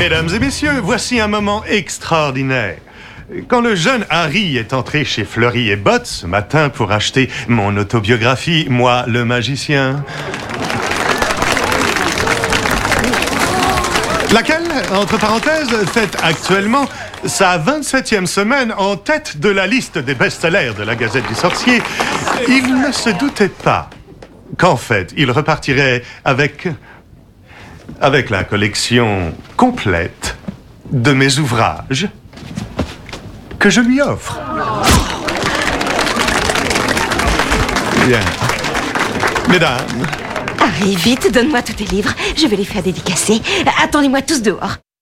Mesdames et messieurs, voici un moment extraordinaire. Quand le jeune Harry est entré chez Fleury et Bott ce matin pour acheter mon autobiographie, Moi, le magicien... Laquelle, entre parenthèses, fête actuellement sa 27e semaine en tête de la liste des best-sellers de la Gazette du Sorcier. Il ne se doutait pas qu'en fait, il repartirait avec la collection complète de mes ouvrages que je lui offre. Bien. Mesdames... Allez, vite, donne-moi tous tes livres. Je vais les faire dédicacer. Attendez-moi tous dehors.